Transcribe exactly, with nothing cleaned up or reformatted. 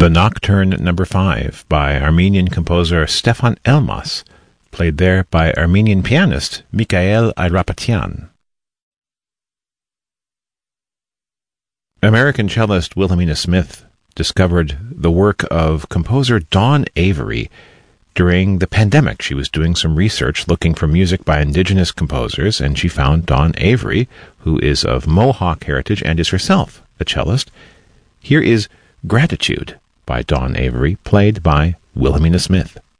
The Nocturne Number five by Armenian composer Stefan Elmas, played there by Armenian pianist Mikhail Ayrapetyyan. American cellist Wilhelmina Smith discovered the work of composer Dawn Avery during the pandemic. She was doing some research looking for music by indigenous composers, and she found Dawn Avery, who is of Mohawk heritage and is herself a cellist. Here is Gratitude by Dawn Avery, played by Wilhelmina Smith.